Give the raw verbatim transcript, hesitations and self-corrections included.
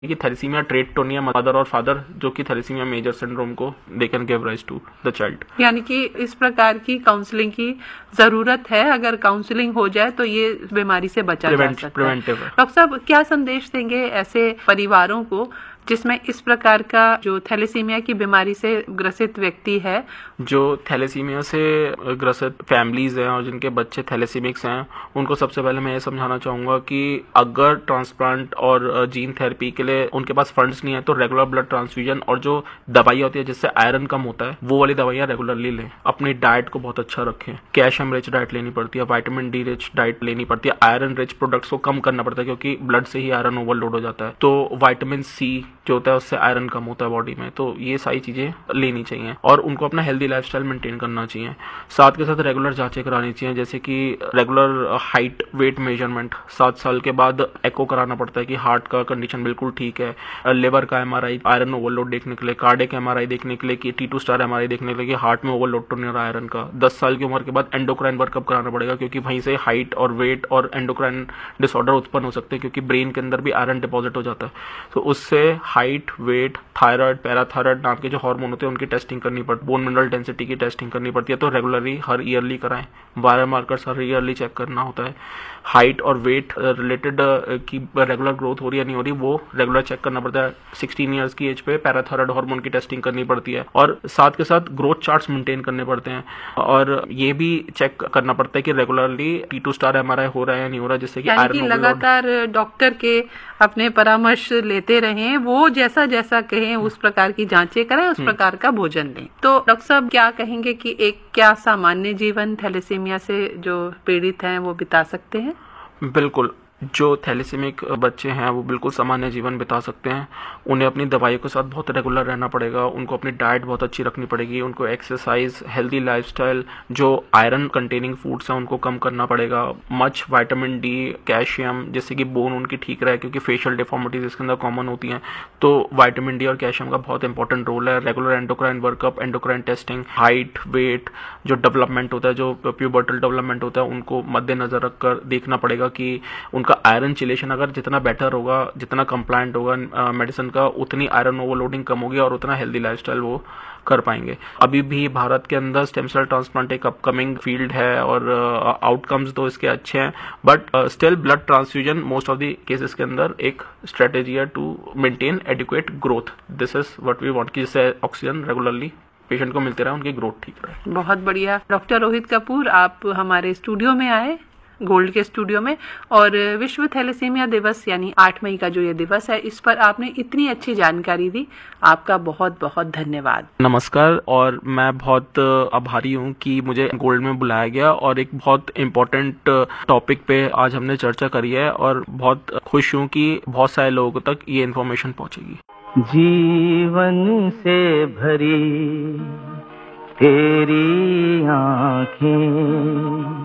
कि thalassaemia trait तो नहीं है, मदर और फादर जो कि थैलेसीमिया मेजर सिंड्रोम को they can give rise to the child. यानी कि इस प्रकार की काउंसलिंग की जरूरत है, अगर काउंसलिंग हो जाए तो ये बीमारी से बचा जा सकता है। प्रिवेंटिव है। डॉक्टर साहब क्या संदेश देंगे ऐसे परिवारों को जिसमें इस प्रकार का जो थैलेसीमिया की बीमारी से ग्रसित व्यक्ति है? जो थैलेसीमिया से ग्रसित फैमिलीज हैं और जिनके बच्चे थैलेसीमिक्स हैं, उनको सबसे पहले मैं ये समझाना चाहूँगा कि अगर ट्रांसप्लांट और जीन थेरेपी के लिए उनके पास फंड्स नहीं है तो रेगुलर ब्लड ट्रांसफ्यूजन और जो दवाइयाँ होती है जिससे आयरन कम होता है वो वाली दवाइयाँ रेगुलरली लें। अपनी डाइट को बहुत अच्छा रखें, कैल्शियम रिच डाइट लेनी पड़ती है, विटामिन डी रिच डाइट लेनी पड़ती है, आयरन रिच प्रोडक्ट्स को कम करना पड़ता है क्योंकि ब्लड से ही आयरन ओवरलोड हो जाता है, तो विटामिन सी जो होता है उससे आयरन कम होता है बॉडी में, तो ये सारी चीजें लेनी चाहिए और उनको अपना हेल्दी लाइफस्टाइल मेंटेन करना चाहिए। साथ के साथ रेगुलर जांचें करानी चाहिए, जैसे कि रेगुलर हाइट वेट मेजरमेंट, सात साल के बाद एको कराना पड़ता है कि हार्ट का कंडीशन बिल्कुल ठीक है, लिवर का एमआरआई आयरन ओवरलोड देखने के लिए, कार्डियक एमआरआई देखने के लिए कि टी टू स्टार एमआरआई देखने के लिए कि हार्ट में ओवरलोड तो नहीं रहा आयरन का। दस साल की उम्र के बाद एंडोक्राइन वर्कअप कराना पड़ेगा क्योंकि वहीं से हाइट और वेट और एंडोक्राइन डिसऑर्डर उत्पन्न हो सकते हैं क्योंकि ब्रेन के अंदर भी आयरन डिपॉजिट हो जाता है, तो उससे हाइट वेट थायराइड पैराथायराइड नाम के जो हार्मोन होते हैं उनकी टेस्टिंग करनी पड़ती है, बोन मिनरल डेंसिटी की टेस्टिंग करनी पड़ती है, तो रेगुलरली हर ईयरली कराएं। वायरल मार्कर्स हर ईयरली चेक करना होता है। हाइट और वेट रिलेटेड की रेगुलर ग्रोथ हो रही है नहीं हो रही वो रेगुलर चेक करना पड़ता है। सिक्सटीन ईयर्स की एज पे पैराथायराइड हार्मोन की टेस्टिंग करनी पड़ती है और साथ के साथ ग्रोथ चार्ट्स मेंटेन करने पड़ते हैं और ये भी चेक करना पड़ता है कि regularly T to star MRI हो रहा है या नहीं हो रहा है, जिससे कि आयरन लगातार डॉक्टर के अपने परामर्श लेते रहें, वो जैसा जैसा कहें उस प्रकार की जांचें करें, उस प्रकार का भोजन लें। तो डॉक्टर साहब क्या कहेंगे कि एक क्या सामान्य जीवन थैलेसीमिया से जो पीड़ित हैं वो बिता सकते हैं? बिल्कुल, जो थैलेसीमिक बच्चे हैं वो बिल्कुल सामान्य जीवन बिता सकते हैं। उन्हें अपनी दवाइयों के साथ बहुत रेगुलर रहना पड़ेगा, उनको अपनी डाइट बहुत अच्छी रखनी पड़ेगी, उनको एक्सरसाइज, हेल्दी लाइफस्टाइल, जो आयरन कंटेनिंग फूड्स हैं उनको कम करना पड़ेगा, मच विटामिन डी, कैल्शियम, जिससे कि बोन उनकी ठीक रहे क्योंकि फेशियल डिफॉर्मिटीज इसके अंदर कॉमन होती हैं, तो विटामिन डी और कैल्शियम का बहुत इंपॉर्टेंट रोल है। Regular endocrine workup, endocrine testing, height weight, जो डेवलपमेंट होता है, जो प्यूबर्टल डेवलपमेंट होता है, उनको मद्देनजर रखकर देखना पड़ेगा कि उनका आयरन चिलेशन अगर जितना बेटर होगा, जितना कंप्लायंट होगा मेडिसिन का, उतनी आयरन ओवरलोडिंग कम होगी और उतना हेल्दी लाइफस्टाइल वो कर पाएंगे। अभी भी भारत के अंदर स्टेम सेल ट्रांसप्लांट एक अपकमिंग फील्ड है और आउटकम्स तो इसके अच्छे हैं, but still blood transfusion most of the cases के अंदर एक स्ट्रेटेजी है to maintain adequate growth. This is what we want कि जिससे ऑक्सीजन रेगुलरली पेशेंट को मिलते रहे, उनकी ग्रोथ ठीक रहे। बहुत बढ़िया। डॉक्टर रोहित कपूर, आप हमारे स्टूडियो में आए, गोल्ड के स्टूडियो में, और विश्व थैलेसीमिया दिवस यानी आठ मई का जो ये दिवस है, इस पर आपने इतनी अच्छी जानकारी दी, आपका बहुत बहुत धन्यवाद। नमस्कार, और मैं बहुत आभारी हूँ कि मुझे गोल्ड में बुलाया गया और एक बहुत इम्पोर्टेंट टॉपिक पे आज हमने चर्चा करी है और बहुत खुश हूँ कि बहुत सारे लोगों तक ये इन्फॉर्मेशन पहुँचेगी। जीवन से भरी तेरी आँखें